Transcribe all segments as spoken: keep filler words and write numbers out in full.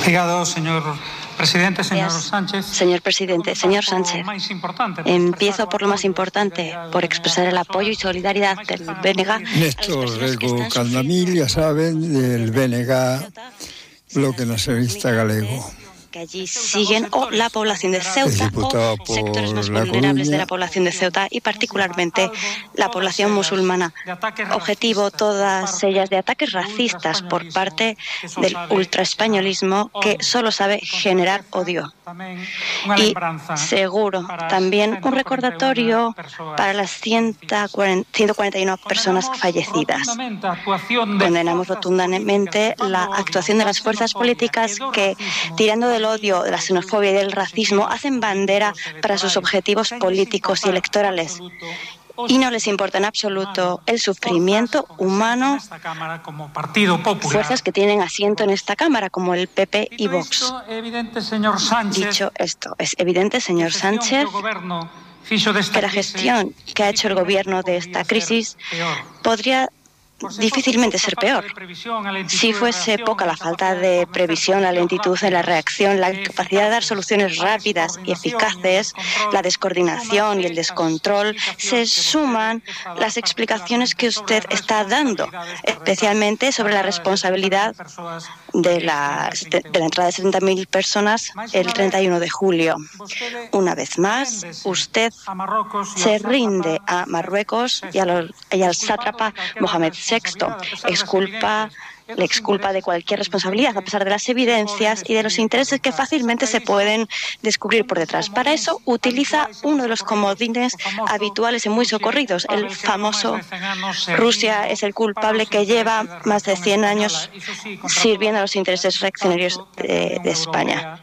Obrigado, señor presidente, señor Sánchez. Señor presidente, señor Sánchez, empiezo por lo más importante, por expresar el apoyo y solidaridad del B N G. Néstor Rego Caldamil, ya saben, del B N G, Bloque Nacionalista Galego. Que allí siguen o la población de Ceuta o sectores más vulnerables de la población de Ceuta y particularmente la población musulmana. Objetivo todas ellas de ataques racistas por parte del ultraespañolismo que solo sabe generar odio. Y seguro también un recordatorio para las ciento cuarenta y uno personas fallecidas. Condenamos rotundamente la actuación de las fuerzas políticas que, tirando del odio, de la xenofobia y del racismo, hacen bandera para sus objetivos políticos y electorales. Y no les importa en absoluto el sufrimiento humano, fuerzas que tienen asiento en esta Cámara, como el P P y Vox. Dicho esto, es evidente, señor Sánchez, que la gestión que ha hecho el Gobierno de esta crisis podría difícilmente ser peor. Si fuese poca la falta de previsión, la lentitud en la reacción, la incapacidad de dar soluciones rápidas y eficaces, la descoordinación y el descontrol, se suman las explicaciones que usted está dando, especialmente sobre la responsabilidad de la, de la entrada de setenta mil personas el treinta y uno de julio. Una vez más, usted se rinde a Marruecos y, a los, y al sátrapa Mohamed sexto. Exculpa, le exculpa de cualquier responsabilidad, a pesar de las evidencias y de los intereses que fácilmente se pueden descubrir por detrás. Para eso, utiliza uno de los comodines habituales y muy socorridos, el famoso Rusia es el culpable, que lleva más de cien años sirviendo a los intereses reaccionarios de, de España.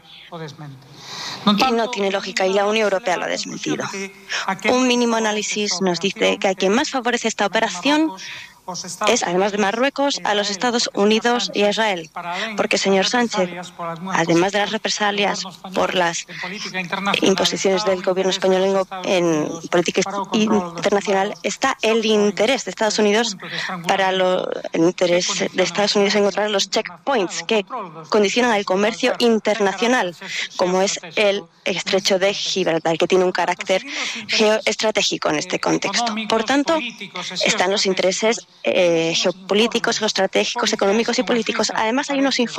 Y no tiene lógica, y la Unión Europea lo ha desmentido. Un mínimo análisis nos dice que a quien más favorece esta operación es, además de Marruecos, a los Estados Unidos y a Israel. Porque, señor Sánchez, además de las represalias por las imposiciones del gobierno español en, en política internacional, está el interés de Estados Unidos para lo, el interés de Estados Unidos en encontrar los checkpoints que condicionan el comercio internacional, como es el estrecho de Gibraltar, que tiene un carácter geoestratégico en este contexto. Por tanto, están los intereses Eh, geopolíticos, geoestratégicos, económicos y políticos. Además, hay unos informes